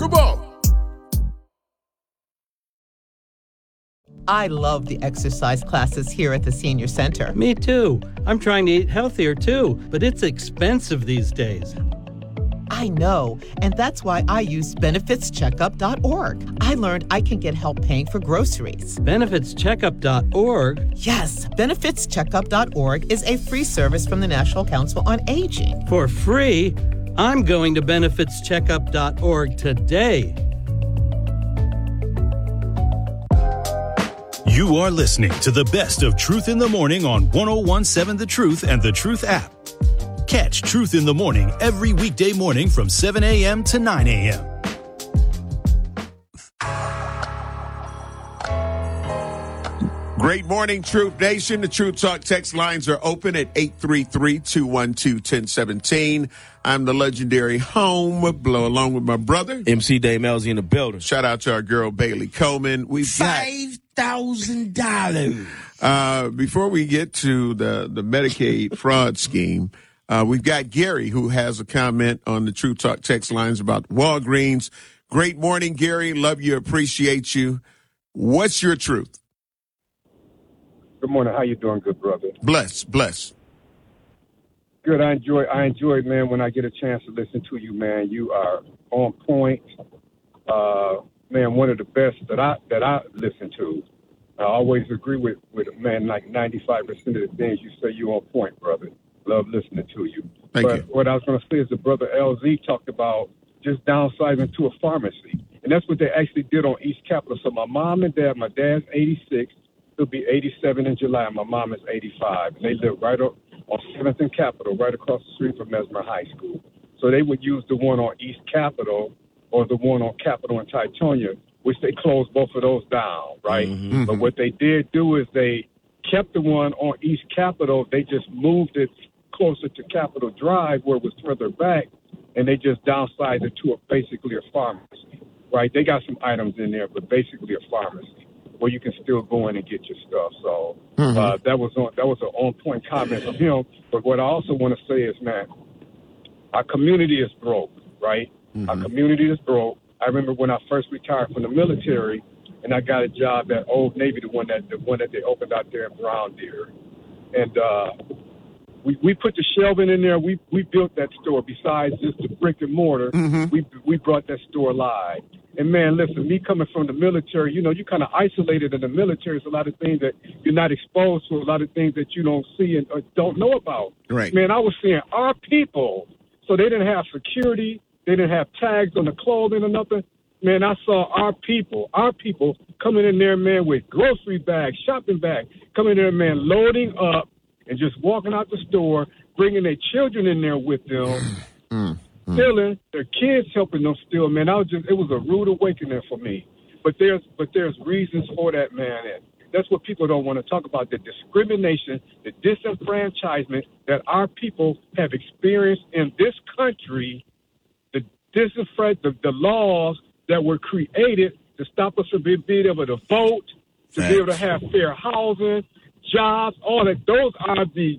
Come on. I love the exercise classes here at the Senior Center. Me too. I'm trying to eat healthier too, but it's expensive these days. I know, and that's why I use benefitscheckup.org. I learned I can get help paying for groceries. Benefitscheckup.org? Yes, benefitscheckup.org is a free service from the National Council on Aging. For free? I'm going to benefitscheckup.org today. You are listening to the best of Truth in the Morning on 101.7 The Truth and The Truth app. Catch Truth in the Morning every weekday morning from 7 a.m. to 9 a.m. Great morning, Truth Nation. The Truth Talk text lines are open at 833-212-1017. I'm the legendary Home Blow, along with my brother, MC Dave Melzy in the building. Shout out to our girl, Bailey Coleman. We've $5,000. Before we get to the Medicaid fraud scheme, we've got Gary, who has a comment on the Truth Talk text lines about Walgreens. Great morning, Gary. Love you, appreciate you. What's your truth? Good morning. How you doing, good brother? Bless. Good. I enjoy, man, when I get a chance to listen to you, man. You are on point. Man, one of the best that I listen to. I always agree with man, like 95% of the things you say. You on point, brother. Love listening to you. Thank you. What I was going to say is the brother LZ talked about just downsizing to a pharmacy. And that's what they actually did on East Capitol. So my mom and dad, my dad's 86. He'll be 87 in July. My mom is 85. And they live right on 7th and Capitol, right across the street from Mesmer High School. So they would use the one on East Capitol or the one on Capitol and Titonia, which they closed both of those down, right? Mm-hmm. But what they did do is they kept the one on East Capitol. They just moved it closer to Capitol Drive where it was further back, and they just downsized it to basically a pharmacy, right? They got some items in there, but basically a pharmacy where you can still go in and get your stuff. So that was an on-point comment from him. But what I also want to say is, man, our community is broke, right? Mm-hmm. Our community is broke. I remember when I first retired from the military, and I got a job at Old Navy, the one that they opened out there in Brown Deer, and we put the shelving in there. We built that store. Besides just the brick and mortar, we brought that store live. And, man, listen, me coming from the military, you kind of isolated in the military. There's a lot of things that you're not exposed to, a lot of things that you don't see and don't know about. Right. Man, I was seeing our people. So they didn't have security. They didn't have tags on the clothing or nothing. Man, I saw our people coming in there, man, with grocery bags, shopping bags, coming in there, man, loading up and just walking out the store, bringing their children in there with them. Stealing, their kids helping them steal, man. It was a rude awakening for me. But there's reasons for that, man. And that's what people don't want to talk about, the discrimination, the disenfranchisement that our people have experienced in this country, the laws that were created to stop us from being able to vote, to be able to have fair housing, jobs, all that. Those are the,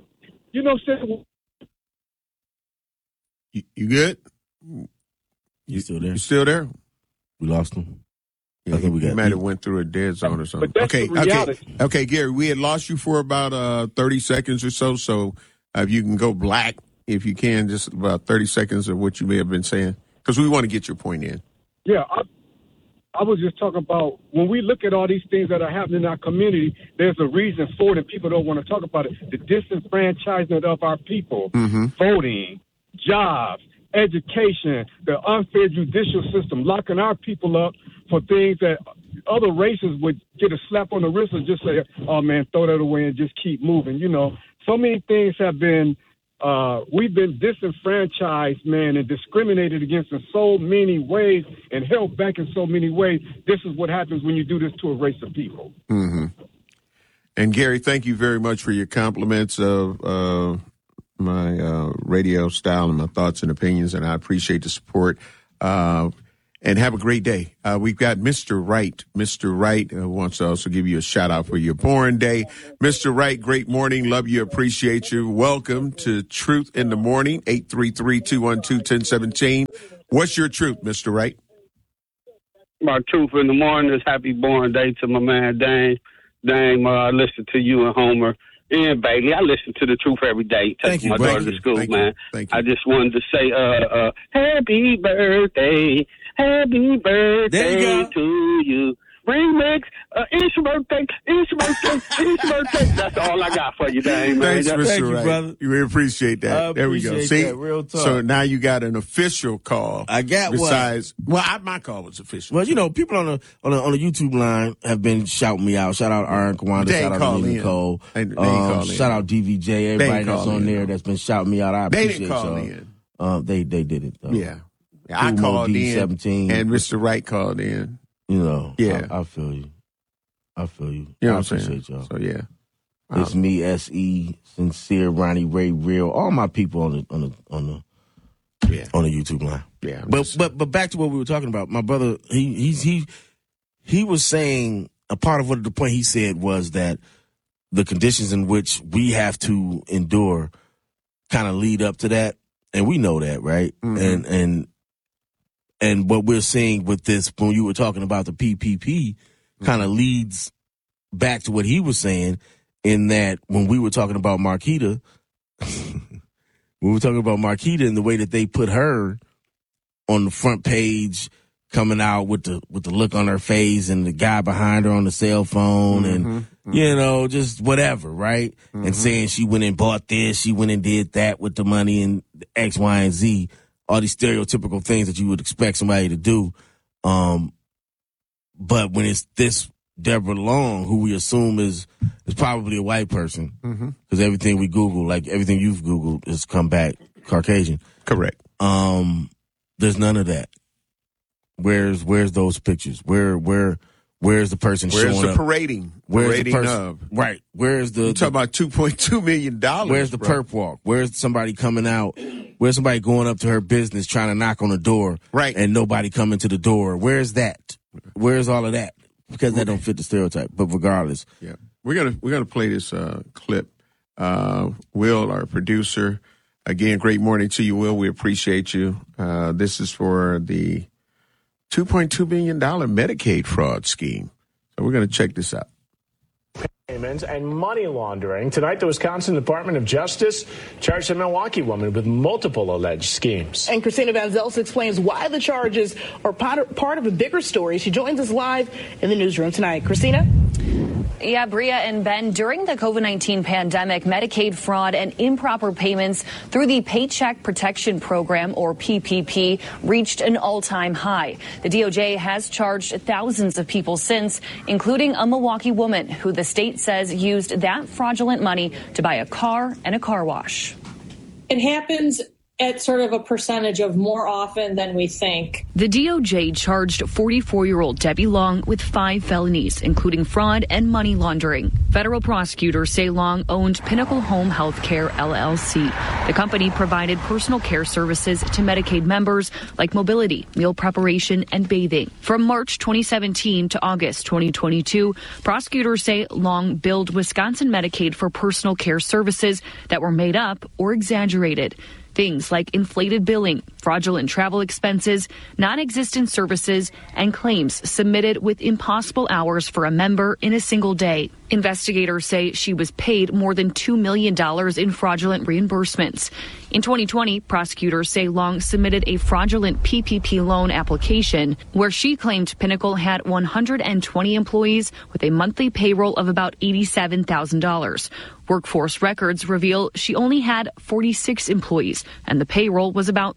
You good? You still there? You still there? We lost him. Yeah, he might have went through a dead zone or something. But that's the reality. Okay, Gary, we had lost you for about 30 seconds or so. So if you can go black, if you can, just about 30 seconds of what you may have been saying, because we want to get your point in. Yeah, I was just talking about when we look at all these things that are happening in our community, there's a reason for it, and people don't want to talk about it. The disenfranchisement of our people, voting, jobs, education, the unfair judicial system, locking our people up for things that other races would get a slap on the wrist and just say, oh, man, throw that away and just keep moving. So many things have been, we've been disenfranchised, man, and discriminated against in so many ways and held back in so many ways. This is what happens when you do this to a race of people. And, Gary, thank you very much for your compliments of my radio style and my thoughts and opinions, and I appreciate the support. And have a great day. We've got Mr. Wright. Mr. Wright wants to also give you a shout out for your born day. Mr. Wright, great morning. Love you. Appreciate you. Welcome to Truth in the Morning, 833-212-1017. What's your truth, Mr. Wright? my truth in the morning is happy born day to my man Dame. Dame, I listen to you and Homer and Bailey. I listen to the truth every day. Take my daughter to school, man. Thank you. I just wanted to say, happy birthday to you. Remix, it's your birthday, it's your birthday, it's your birthday. That's all I got for you, Dame, man. Thanks, Mr. Thank you, Wright. brother. We appreciate that. I There we go. appreciate See, that. Real talk. So now you got an official call. I got one. besides, my call was official. Well, you know, people on the YouTube line have been shouting me out. Shout out Aaron Kawanda. They Shout ain't out call Lee in. Nicole. They ain't call in. Shout out DVJ. Everybody that's on there that's been shouting me out. I They appreciate didn't call y'all. in. They did it though. Yeah. I Kumo called D17. in, and Mr. Wright called in. You know. Yeah. I feel you. I feel you. You know I what I'm saying? appreciate y'all. So, yeah. It's me, SE, Sincere, Ronnie, Ray, Real, all my people on the YouTube line. Yeah. But back to what we were talking about. My brother, he was saying a part of what the point he said was that the conditions in which we have to endure kind of lead up to that, and we know that, right? Mm-hmm. And what we're seeing with this, when you were talking about the PPP, kind of leads back to what he was saying, in that when we were talking about Marquita, and the way that they put her on the front page, coming out with the look on her face, and the guy behind her on the cell phone, and you know, just whatever, right? And saying she went and bought this, she went and did that with the money, and X, Y, and Z, all these stereotypical things that you would expect somebody to do. But when it's this Deborah Long, who we assume is probably a white person, because everything we Google, like everything you've Googled, has come back Caucasian. Correct. There's none of that. Where's those pictures? Where's the person Where's showing the up? parading? Where's Parading the person? of? Right. Where's the? You talking about $2.2 million? Where's the perp walk? Where's somebody coming out? Where's somebody going up to her business trying to knock on the door? Right. And nobody coming to the door. Where's that? Where's all of that? Because that don't fit the stereotype. But regardless. Yeah. We're gonna play this clip. Will, our producer, again, great morning to you, Will. We appreciate you. This is for the $2.2 million Medicaid fraud scheme. So we're going to check this out. Payments and money laundering. Tonight, the Wisconsin Department of Justice charged a Milwaukee woman with multiple alleged schemes. And Christina Van Zelst explains why the charges are part of a bigger story. She joins us live in the newsroom tonight. Christina? Yeah, Bria and Ben, during the COVID-19 pandemic, Medicaid fraud and improper payments through the Paycheck Protection Program, or PPP, reached an all-time high. The DOJ has charged thousands of people since, including a Milwaukee woman who the state says used that fraudulent money to buy a car and a car wash. It happens at sort of a percentage of more often than we think. The DOJ charged 44-year-old Debbie Long with 5 felonies, including fraud and money laundering. Federal prosecutors say Long owned Pinnacle Home Healthcare, LLC. The company provided personal care services to Medicaid members like mobility, meal preparation, and bathing. From March 2017 to August 2022, prosecutors say Long billed Wisconsin Medicaid for personal care services that were made up or exaggerated. Things like inflated billing, fraudulent travel expenses, non-existent services, and claims submitted with impossible hours for a member in a single day. Investigators say she was paid more than $2 million in fraudulent reimbursements. In 2020, prosecutors say Long submitted a fraudulent PPP loan application where she claimed Pinnacle had 120 employees with a monthly payroll of about $87,000. Workforce records reveal she only had 46 employees, and the payroll was about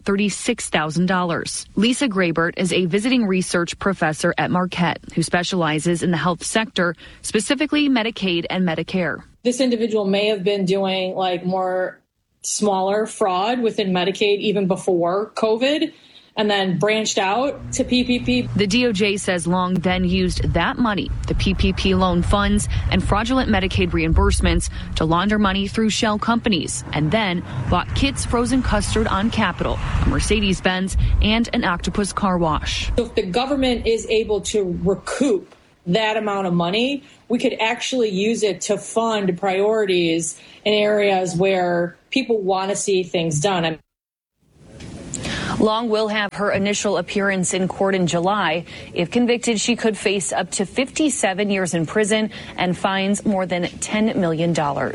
$36,000. Lisa Graybert is a visiting research professor at Marquette who specializes in the health sector, specifically Medicaid and Medicare. This individual may have been doing like more smaller fraud within Medicaid even before COVID, and then branched out to PPP. The DOJ says Long then used that money, the PPP loan funds, and fraudulent Medicaid reimbursements to launder money through shell companies, and then bought Kit's Frozen Custard on Capitol, a Mercedes-Benz, and an Octopus car wash. So if the government is able to recoup that amount of money, we could actually use it to fund priorities in areas where people want to see things done. Long will have her initial appearance in court in July. If convicted, she could face up to 57 years in prison and fines more than $10 million.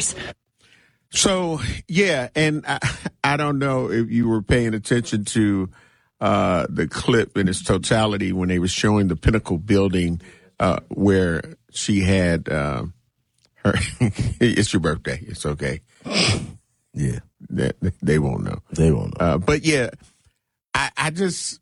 So, yeah, and I don't know if you were paying attention to the clip in its totality when they were showing the Pinnacle building where she had her. It's your birthday. It's okay. Yeah. They won't know. They won't know. But, yeah, I just,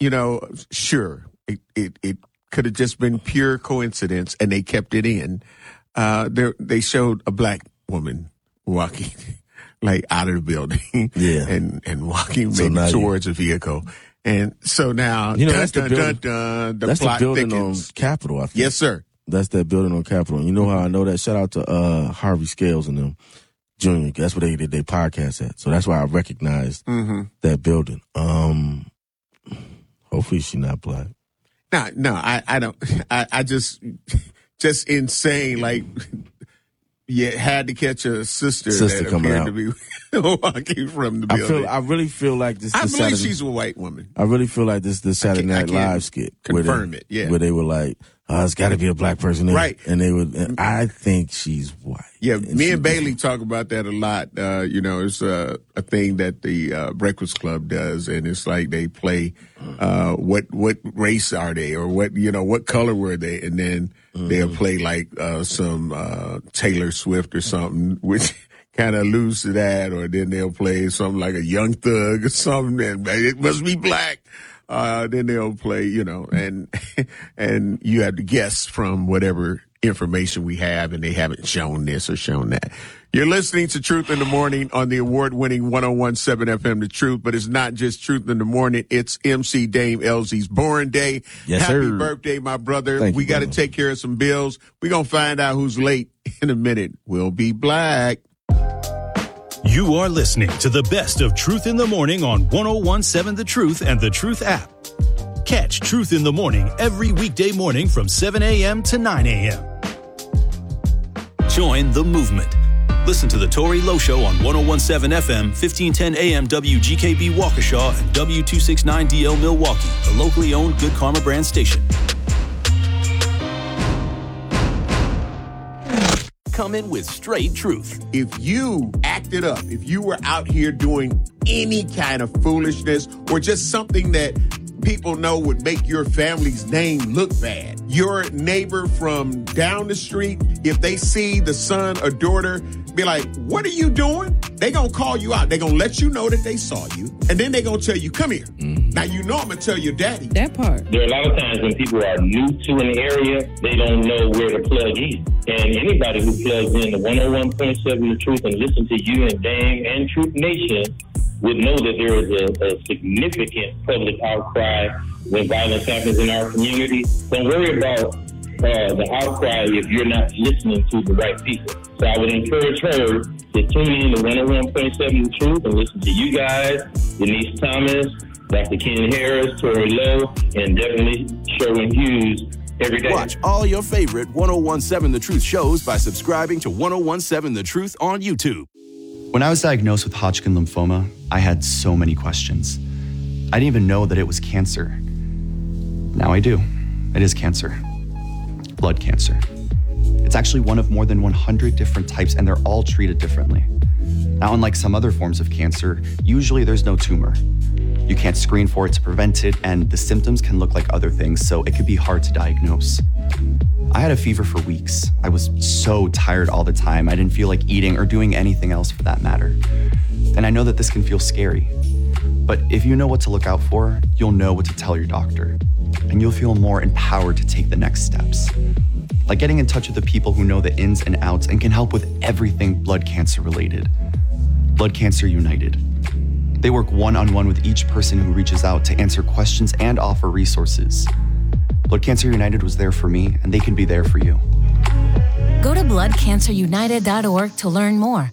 sure, it could have just been pure coincidence, and they kept it in. They showed a black woman walking like out of the building, and walking maybe towards a vehicle, and so now that's the building on Capitol. I think. Yes, sir. That's that building on Capitol. You know how I know that? Shout out to Harvey Scales and them Jr. That's where they did their podcast at. So that's why I recognized that building. Hopefully she's not black. No, I don't. I just insane. Like, you had to catch a sister that coming appeared out to be walking from the building. I really feel like this. I believe she's a white woman. I really feel like this Saturday Night Live skit. Confirm where they were like, it's got to be a black person there. Right. And they would, and I think she's white. Yeah, me and Bailey talk about that a lot. It's a thing that the Breakfast Club does, and it's like they play what race are they, or what color were they, and then they'll play like some Taylor Swift or something, which kind of alludes to that, or then they'll play something like a Young Thug or something, and it must be black. Then they'll play, and you have to guess from whatever information we have, and they haven't shown this or shown that. You're listening to Truth in the Morning on the award-winning 101.7 FM The Truth, but it's not just Truth in the Morning. It's MC Dame LZ's born day. Yes, Happy sir. birthday, my brother. Thank we you, got to brother. take care of some bills. We're going to find out who's late in a minute. We'll be black. You are listening to the best of Truth in the Morning on 101.7 The Truth and The Truth app. Catch Truth in the Morning every weekday morning from 7 a.m. to 9 a.m. Join the movement. Listen to The Tory Lowe Show on 101.7 FM, 1510 AM WGKB Waukesha and W269DL Milwaukee, the locally owned Good Karma brand station. Come in with straight truth. If you acted up, if you were out here doing any kind of foolishness or just something that people know would make your family's name look bad, your neighbor from down the street, if they see the son or daughter, be like, what are you doing? They gonna call you out. They gonna let you know that they saw you. And then they gonna tell you, come here. Now, you know I'm gonna tell your daddy. That part. There are a lot of times when people are new to an area, they don't know where to plug in. And anybody who plugs in to 101.7 The Truth and listen to you and Dame and Truth Nation would know that there is a significant public outcry when violence happens in our community. Don't worry about the outcry if you're not listening to the right people. So I would encourage her to tune in to 101.7 The Truth and listen to you guys, Denise Thomas, Dr. Ken Harris, Tory Lowe, and definitely Sherwin Hughes every day. Watch all your favorite 101.7 The Truth shows by subscribing to 101.7 The Truth on YouTube. When I was diagnosed with Hodgkin lymphoma, I had so many questions. I didn't even know that it was cancer. Now I do. It is cancer. Blood cancer. It's actually one of more than 100 different types, and they're all treated differently. Now, unlike some other forms of cancer, usually there's no tumor. You can't screen for it to prevent it, and the symptoms can look like other things, so it could be hard to diagnose. I had a fever for weeks. I was so tired all the time. I didn't feel like eating or doing anything else for that matter. And I know that this can feel scary. But if you know what to look out for, you'll know what to tell your doctor. And you'll feel more empowered to take the next steps. Like getting in touch with the people who know the ins and outs and can help with everything blood cancer related. Blood Cancer United. They work one-on-one with each person who reaches out to answer questions and offer resources. Blood Cancer United was there for me, and they can be there for you. Go to bloodcancerunited.org to learn more.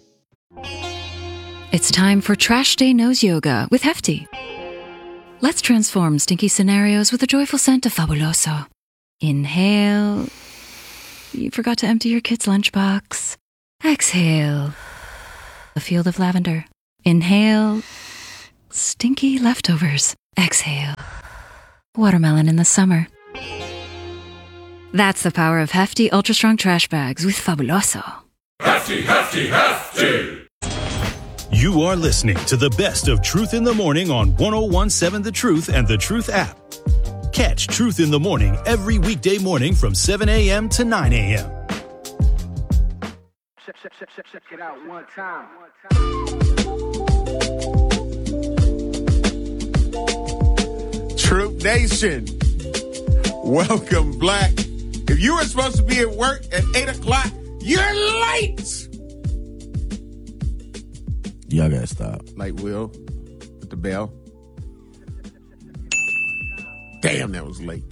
It's time for Trash Day Nose Yoga with Hefty. Let's transform stinky scenarios with a joyful scent of Fabuloso. Inhale. You forgot to empty your kid's lunchbox. Exhale. A field of lavender. Inhale. Stinky leftovers. Exhale. Watermelon in the summer. That's the power of Hefty Ultra Strong Trash Bags with Fabuloso. Hefty, hefty, hefty! You are listening to the best of Truth in the Morning on 101.7 The Truth and The Truth app. Catch Truth in the Morning every weekday morning from 7 a.m. to 9 a.m. Check it out one time. Truth Nation, welcome, Black. If you were supposed to be at work at 8 o'clock, you're late. Y'all gotta stop. Like Will with the bell. Damn, that was late.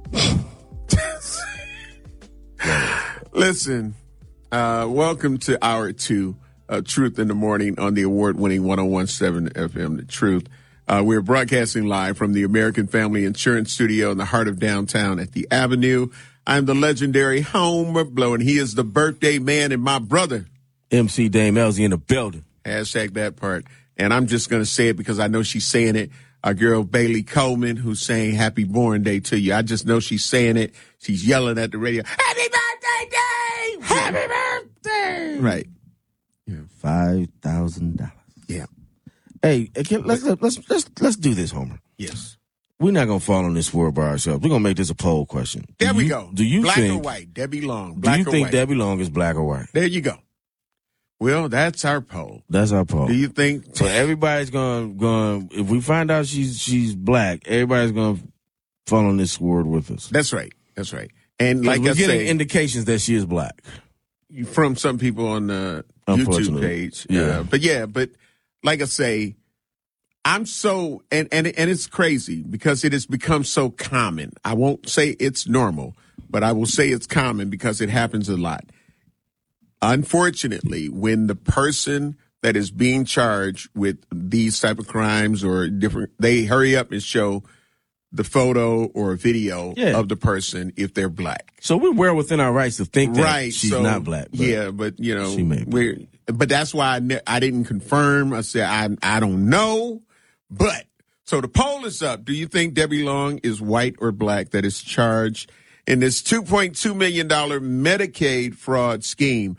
Listen, welcome to Hour 2 of Truth in the Morning on the award-winning 101.7 FM, The Truth. We're broadcasting live from the American Family Insurance Studio in the heart of downtown at the Avenue. I'm the legendary Homer Blow, and he is the birthday man and my brother. MC Dame Elsie in the building. Hashtag that part. And I'm just going to say it because I know she's saying it. Our girl Bailey Coleman, who's saying happy born day to you. I just know she's saying it. She's yelling at the radio. Happy birthday, Dave! Happy birthday! Right. Yeah. $5,000. Yeah. Hey, let's do this, Homer. Yes. We're not gonna fall on this sword by ourselves. We're gonna make this a poll question. There we go. Do you black think, or white? Debbie Long. Do Black you or think white? Debbie Long is black or white? There you go. Well, that's our poll. That's our poll. Do you think? So everybody's going. If we find out she's black, everybody's gonna fall on this sword with us. That's right. That's right. And like we're I getting say, indications that she is black from some people on the YouTube page. Yeah. But like I say, I'm so and it's crazy because it has become so common. I won't say it's normal, but I will say it's common because it happens a lot. Unfortunately, when the person that is being charged with these type of crimes or different, they hurry up and show the photo or video of the person if they're black. So we're well within our rights to think that she's not black. Yeah, but you know, she may be. But that's why I didn't confirm. I said I don't know. But so the poll is up. Do you think Debbie Long is white or black that is charged in this $2.2 million Medicaid fraud scheme?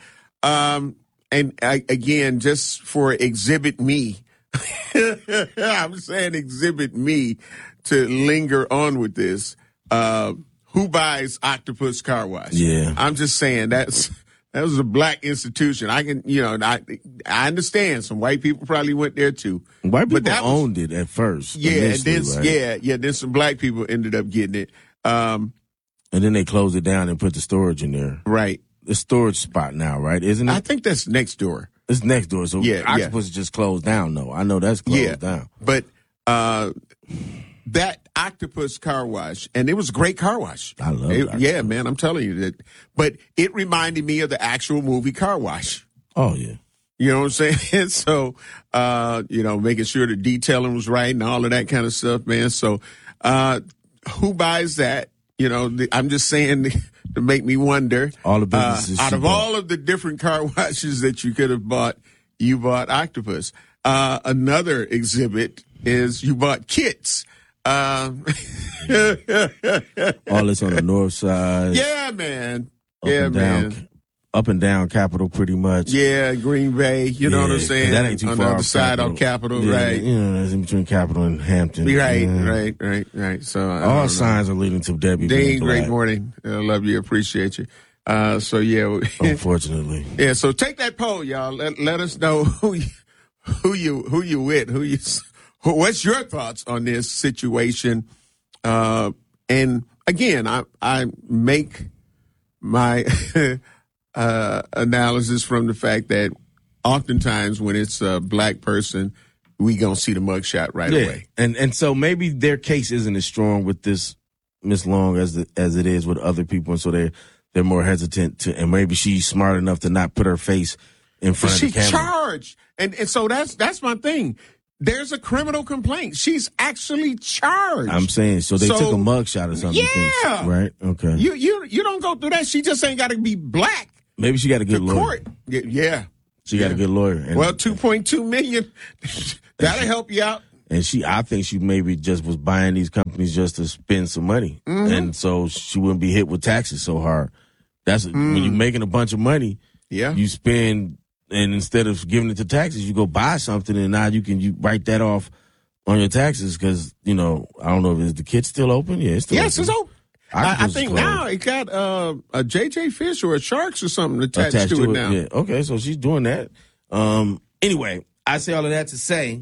Again, just for Exhibit Me, I'm saying Exhibit Me to linger on with this. Who buys Octopus Car Wash? Yeah. I'm just saying that was a black institution. I understand some white people probably went there too. White people owned it at first. Yeah, and then right? then some black people ended up getting it. And then they closed it down and put the storage in there. Right. The storage spot now, right? Isn't it? I think that's next door. It's next door. So Octopus is just closed down though. I know that's closed down. But that Octopus Car Wash, and it was a great car wash. I love it. Yeah, man, I'm telling you that. But it reminded me of the actual movie Car Wash. Oh, yeah. You know what I'm saying? So, making sure the detailing was right and all of that kind of stuff, man. So, who buys that? I'm just saying to make me wonder. All the businesses out of all of the different car washes that you could have bought, you bought Octopus. Another exhibit is you bought kits. All this on the north side. Yeah, man. Man. Up and down Capitol, pretty much. Yeah, Green Bay. You know what I'm saying? That ain't too on far the other side of Capitol, right? That's in between Capitol and Hampton. Right. So all signs are leading to Debbie. Dean, great morning. I love you. Appreciate you. Unfortunately. Yeah. So take that poll, y'all. Let us know who you with. What's your thoughts on this situation? And again, I make my analysis from the fact that oftentimes when it's a black person, we gonna see the mugshot right away. And so maybe their case isn't as strong with this Miss Long as it is with other people, and so they're more hesitant to. And maybe she's smart enough to not put her face in front of the camera. She's charged, and so that's my thing. There's a criminal complaint. She's actually charged. I'm saying, so they took a mugshot or something. Yeah. Right? Okay. You don't go through that. She just ain't got to be black. Maybe she got a good lawyer. Court. Yeah. She got a good lawyer. Well, $2.2 million, that'll help you out. And I think she maybe just was buying these companies just to spend some money. Mm-hmm. And so she wouldn't be hit with taxes so hard. When you're making a bunch of money, you spend, and instead of giving it to taxes, you go buy something, and now you write that off on your taxes because, I don't know, is the kid still open? Yeah, it's still open. Yes, it's open. I think now it got a JJ Fish or a Sharks or something attached to it now. Yeah. Okay, so she's doing that. Anyway, I say all of that to say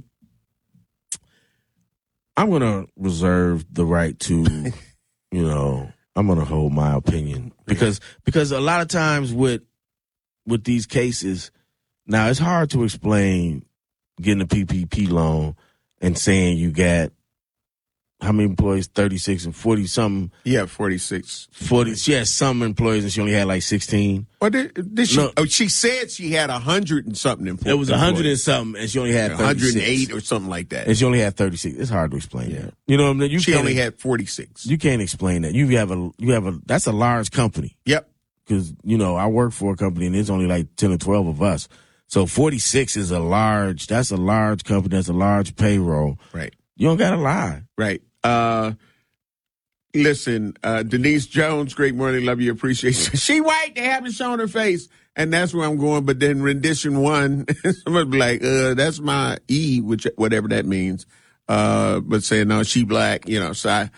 I'm going to reserve the right to, I'm going to hold my opinion because a lot of times with these cases, now it's hard to explain getting a PPP loan and saying you got how many employees? 36 and 40 something. Yeah, 46. 40. She had some employees and she only had like 16. Or did she? No. Oh, she said she had 100 and something employees. It was 100 and something, and she only had 108 or something like that. And she only had 36. It's hard to explain that. You know what I mean? She only had 46. You can't explain that. You have a. That's a large company. Yep. Because I work for a company and there's only like 10 or 12 of us. So 46 is that's a large company. That's a large payroll. Right. You don't gotta lie. Right. Listen, Denise Jones, great morning, love you, appreciate you. She white, they haven't shown her face, and that's where I'm going. But then rendition 1, somebody be like, that's my E, which whatever that means. But saying no, she black, So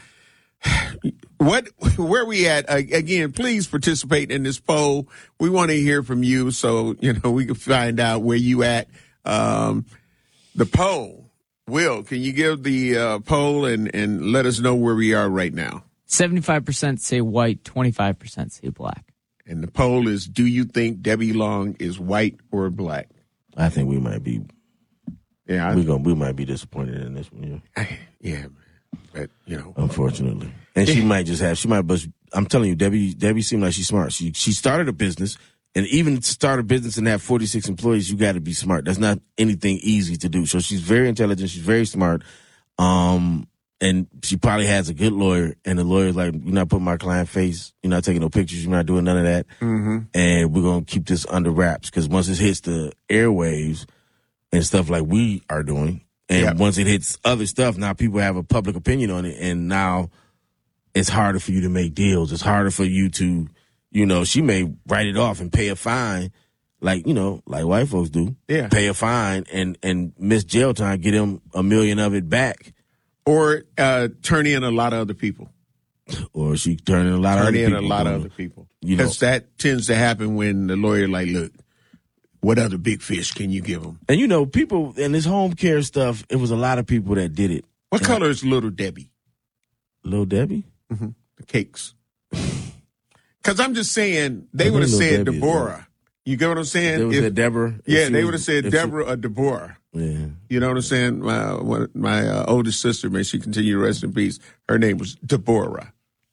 where we at? Again, please participate in this poll. We want to hear from you, so we can find out where you at. The poll. Will, can you give the poll and let us know where we are right now? 75% say white, 25% say black. And the poll is, do you think Debbie Long is white or black? I think we might be. Yeah, we might be disappointed in this one. Yeah, but unfortunately, and but I'm telling you, Debbie seemed like she's smart. She started a business. And even to start a business and have 46 employees, you got to be smart. That's not anything easy to do. So she's very intelligent. She's very smart. And she probably has a good lawyer. And the lawyer's like, you're not putting my client face. You're not taking no pictures. You're not doing none of that. Mm-hmm. And we're going to keep this under wraps. Because once it hits the airwaves and stuff like we are doing, and once it hits other stuff, now people have a public opinion on it. And now it's harder for you to make deals. It's harder for you to... she may write it off and pay a fine like white folks do. Yeah. Pay a fine and miss jail time, get him $1 million of it back. Or turn in a lot of other people. Or she turn in a lot of other people. Because that tends to happen when the lawyer look, what other big fish can you give them? And people, in this home care stuff, it was a lot of people that did it. What color is Little Debbie? Little Debbie? Mm-hmm. The cakes. Because I'm just saying, they would have said Deborah. You get what I'm saying? They would have said Deborah. Yeah, they would have said Deborah or Deborah. Yeah. You know what I'm saying? My oldest sister, may she continue to rest in peace, her name was Deborah.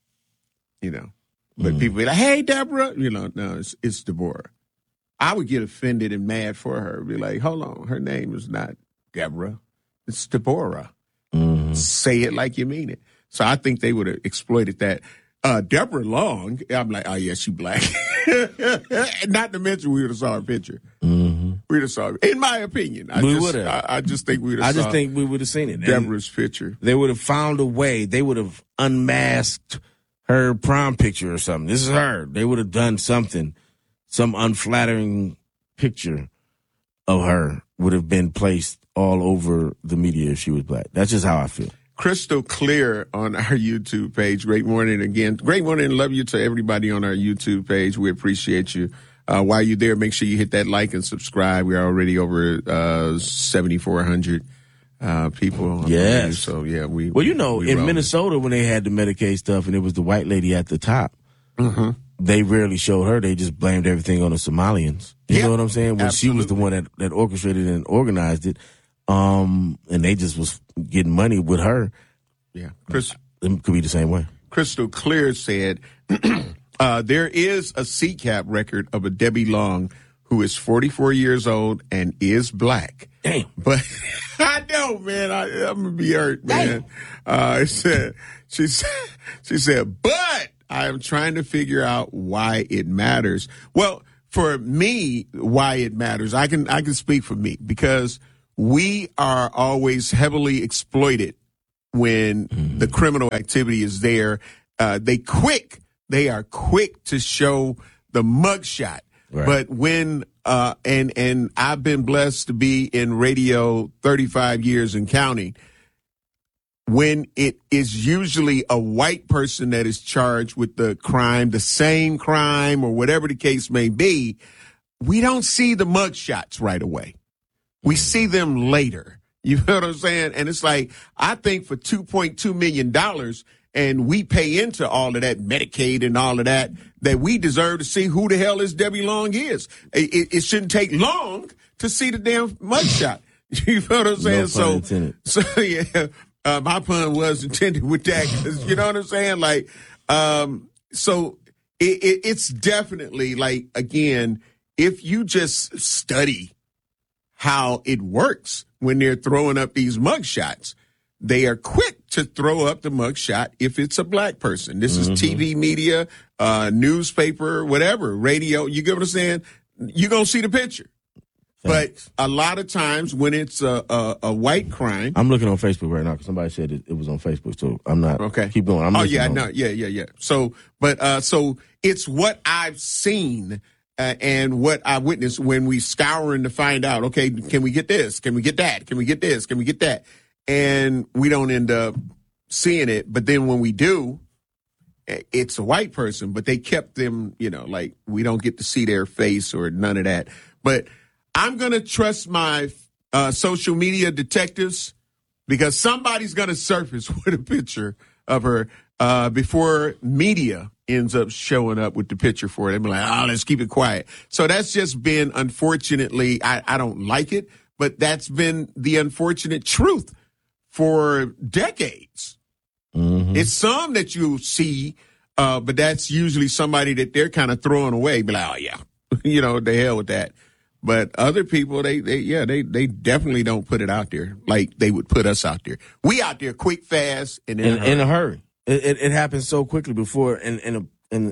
But people be like, hey, Deborah. No, it's Deborah. I would get offended and mad for her. Be like, hold on, her name is not Deborah. It's Deborah. Mm-hmm. Say it like you mean it. So I think they would have exploited that. Deborah Long, I'm like, oh yeah, she black. Not to mention we would have saw her picture. Mm-hmm. We would have saw her. In my opinion. We would have. I just think we would have I just think we would have seen it. Deborah's picture. They would have found a way. They would have unmasked her prom picture or something. This is her. They would have done something. Some unflattering picture of her would have been placed all over the media if she was black. That's just how I feel. Crystal clear on our YouTube page. Great morning again. Great morning. Love you to everybody on our YouTube page. We appreciate you. While you're there, make sure you hit that like and subscribe. We're already over 7,400 people. Yes. So, yeah. In Minnesota, when they had the Medicaid stuff and it was the white lady at the top, mm-hmm. they rarely showed her. They just blamed everything on the Somalians. You know what I'm saying? When she was the one that orchestrated and organized it. And they just was getting money with her. Yeah. It could be the same way. Crystal Clear said, there is a CCAP record of a Debbie Long who is 44 years old and is black. Damn. But I know, man, I'm going to be hurt, man. She said, but I am trying to figure out why it matters. Well, for me, why it matters, I can speak for me because we are always heavily exploited when the criminal activity is there. They are quick to show the mugshot. Right. But when and I've been blessed to be in radio 35 years and counting, when it is usually a white person that is charged with the crime, the same crime or whatever the case may be, we don't see the mugshots right away. We see them later. You know what I'm saying? And it's like, I think for $2.2 million, and we pay into all of that Medicaid and all of that, that we deserve to see who the hell this Debbie Long is. It shouldn't take long to see the damn mugshot. You know what I'm saying? So yeah, my pun was intended with that. 'Cause you know what I'm saying? Like, so it's definitely like, again, if you just study how it works when they're throwing up these mugshots, they are quick to throw up the mugshot if it's a black person. This is TV media, newspaper, whatever, radio. You get what I'm saying? You're going to see the picture. Thanks. But a lot of times when it's a white crime. I'm looking on Facebook right now because somebody said it was on Facebook, so I'm not. Okay. Keep going. So it's what I've seen and what I witnessed when we scouring to find out, okay, can we get this? Can we get that? Can we get this? Can we get that? And we don't end up seeing it. But then when we do, it's a white person, but they kept them, like we don't get to see their face or none of that. But I'm going to trust my social media detectives because somebody's going to surface with a picture of her before media ends up showing up with the picture for it. They'll be like, let's keep it quiet. So that's just been, unfortunately, I don't like it, but that's been the unfortunate truth for decades. It's some that you see, but that's usually somebody that they're kind of throwing away. Be like, oh yeah, the hell with that. But other people, they definitely don't put it out there like they would put us out there. We out there quick, fast, and in a hurry. It happens so quickly before, and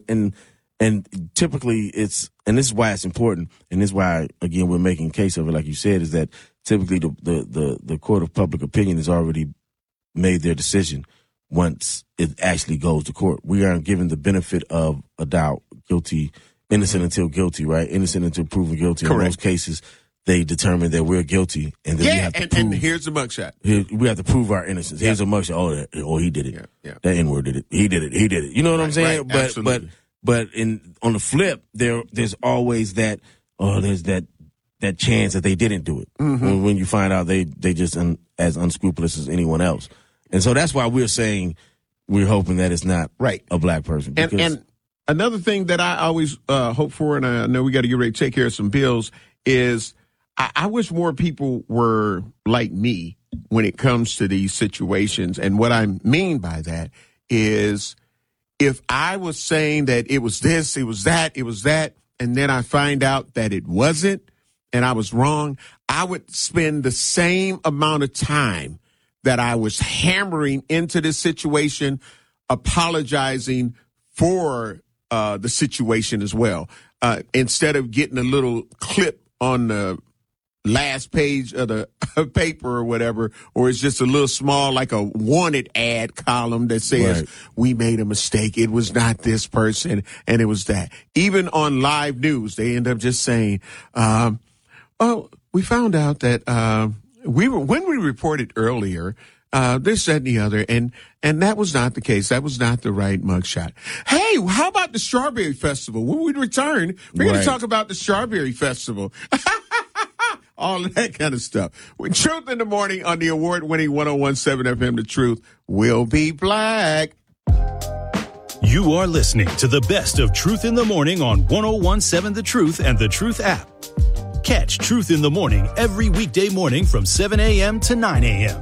typically it's, and this is why it's important, and this is why again we're making a case of it, like you said, is that typically the court of public opinion has already made their decision once it actually goes to court. We aren't given the benefit of a doubt, innocent until guilty, right? Innocent until proven guilty. Correct. In most cases, they determine that we're guilty, and then we have to prove. And here's the mugshot. We have to prove our innocence. Here's a mugshot. Oh, he did it. Yeah. That N-word did it. He did it. You know what I'm saying? Right. But on the flip, there's always that. Oh, there's that chance that they didn't do it. When you find out they just as unscrupulous as anyone else, and so that's why we're saying we're hoping that it's not a black person. And another thing that I always hope for, and I know we got to get ready to take care of some bills, is I wish more people were like me when it comes to these situations. And what I mean by that is if I was saying that it was this, it was that, and then I find out that it wasn't, and I was wrong, I would spend the same amount of time that I was hammering into this situation, apologizing for the situation as well, instead of getting a little clip on the last page of the paper or whatever, or it's just a little small, like a wanted ad column that says, we made a mistake. It was not this person, and it was that. Even on live news, they end up just saying, we found out that when we reported earlier, this, that, and the other, and that was not the case. That was not the right mugshot. Hey, how about the Strawberry Festival? When we return, we're going to talk about the Strawberry Festival. All of that kind of stuff. With Truth in the Morning on the award-winning 101.7 FM, The Truth will be black. You are listening to the best of Truth in the Morning on 101.7 The Truth and The Truth app. Catch Truth in the Morning every weekday morning from 7 a.m. to 9 a.m.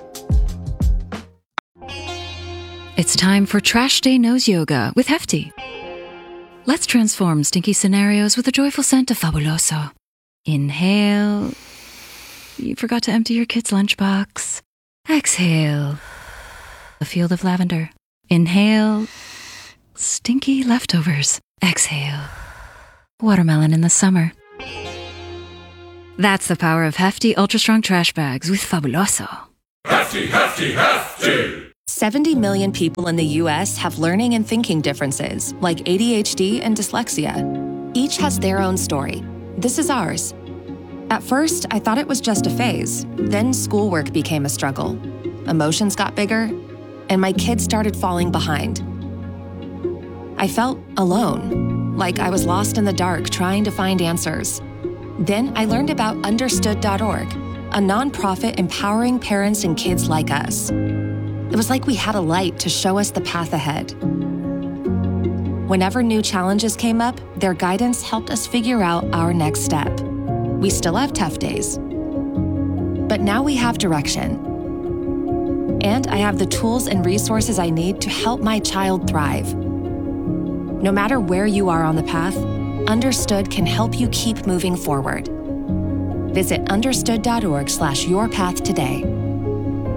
It's time for Trash Day Nose Yoga with Hefty. Let's transform stinky scenarios with a joyful scent of Fabuloso. Inhale. You forgot to empty your kid's lunchbox. Exhale. A field of lavender. Inhale. Stinky leftovers. Exhale. Watermelon in the summer. That's the power of hefty, ultra-strong trash bags with Fabuloso. Hefty, hefty, hefty! 70 million people in the U.S. have learning and thinking differences, like ADHD and dyslexia. Each has their own story. This is ours. At first, I thought it was just a phase. Then schoolwork became a struggle. Emotions got bigger, and my kids started falling behind. I felt alone, like I was lost in the dark trying to find answers. Then I learned about Understood.org, a nonprofit empowering parents and kids like us. It was like we had a light to show us the path ahead. Whenever new challenges came up, their guidance helped us figure out our next step. We still have tough days, but now we have direction. And I have the tools and resources I need to help my child thrive. No matter where you are on the path, Understood can help you keep moving forward. Visit understood.org/yourpath today.